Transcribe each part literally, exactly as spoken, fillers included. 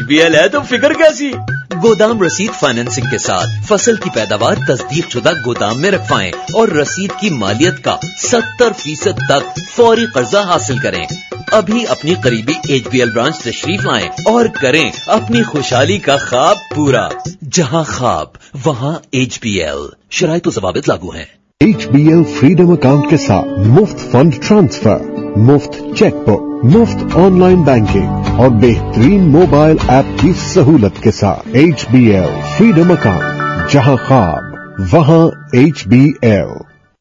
Be L ہے تو فکر کیسی؟ گودام رسید فائنینسنگ کے ساتھ فصل کی پیداوار تصدیق شدہ گودام میں رکھوائیں اور رسید کی مالیت کا ستر فیصد تک فوری قرضہ حاصل کریں۔ ابھی اپنی قریبی ایچ بی ایل برانچ تشریف لائیں اور کریں اپنی خوشحالی کا خواب پورا۔ جہاں خواب وہاں ایچ بی ایل، شرائط و ضوابط لاگو ہیں۔ H be L freedom account کے ساتھ مفت فنڈ ٹرانسفر، مفت چیک بک، مفت آن لائن بینکنگ اور بہترین موبائل ایپ کی سہولت کے ساتھ H be L freedom account, جہاں خواب وہاں ایچ بی ایل۔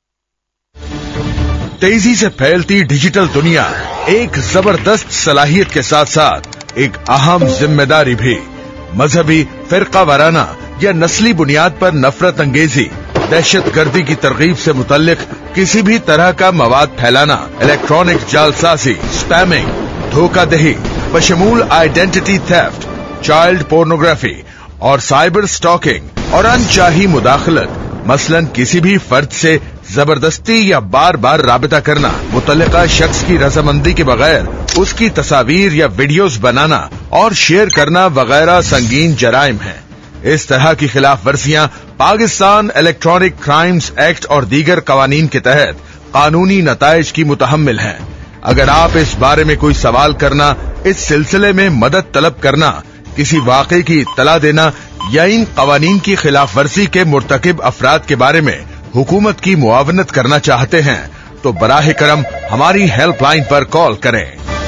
تیزی سے پھیلتی ڈیجیٹل دنیا ایک زبردست صلاحیت کے ساتھ ساتھ ایک اہم ذمہ داری بھی۔ مذہبی، فرقہ وارانہ یا نسلی بنیاد پر نفرت انگیزی، دہشت گردی کی ترغیب سے متعلق کسی بھی طرح کا مواد پھیلانا، الیکٹرانک جعلسازی، اسپیمنگ، دھوکہ دہی بشمول آئیڈینٹی تھیفٹ، چائلڈ پورنوگرافی اور سائبر سٹاکنگ اور انچاہی مداخلت، مثلاً کسی بھی فرد سے زبردستی یا بار بار رابطہ کرنا، متعلقہ شخص کی رضامندی کے بغیر اس کی تصاویر یا ویڈیوز بنانا اور شیئر کرنا وغیرہ سنگین جرائم ہیں۔ اس طرح کی خلاف ورزیاں پاکستان الیکٹرانک کرائمز ایکٹ اور دیگر قوانین کے تحت قانونی نتائج کی متحمل ہیں۔ اگر آپ اس بارے میں کوئی سوال کرنا، اس سلسلے میں مدد طلب کرنا، کسی واقعے کی اطلاع دینا یا ان قوانین کی خلاف ورزی کے مرتکب افراد کے بارے میں حکومت کی معاونت کرنا چاہتے ہیں تو براہ کرم ہماری ہیلپ لائن پر کال کریں۔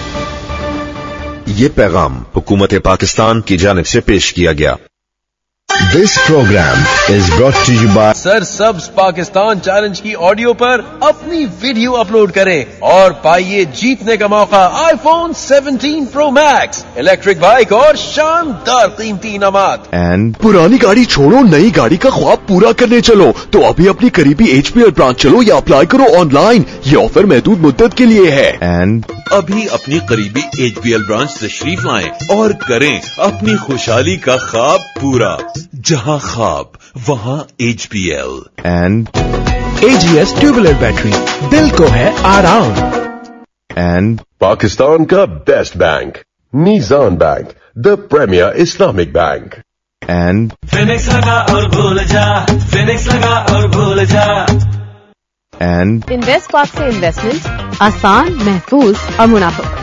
یہ پیغام حکومت پاکستان کی جانب سے پیش کیا گیا۔ This program is brought to you by سر سبز پاکستان چیلنج کی آڈیو پر اپنی ویڈیو اپلوڈ کریں اور پائیے جیتنے کا موقع آئی phone seventeen pro Max, electric bike اور شاندار قیمتی انعامات۔ and پرانی گاڑی چھوڑو، نئی گاڑی کا خواب پورا کرنے چلو تو ابھی اپنی قریبی ایچ بی ایل برانچ چلو یا اپلائی کرو آن لائن۔ یہ آفر محدود مدت کے لیے ہے۔ and ابھی اپنی قریبی ایچ بی ایل برانچ تشریف لائیں اور کریں اپنی خوشحالی کا خواب پورا۔ جہاں خواب وہاں H be L. and a G S ٹیوبولر battery, دل کو ہے آرام۔ and پاکستان کا بیسٹ بینک میزان bank, the premiere Islamic bank. and Phoenix لگا اور بھول جا، فینکس لگا اور بھول جا۔ and انویسٹ پاک سے انویسٹمنٹ آسان، محفوظ اور منافع۔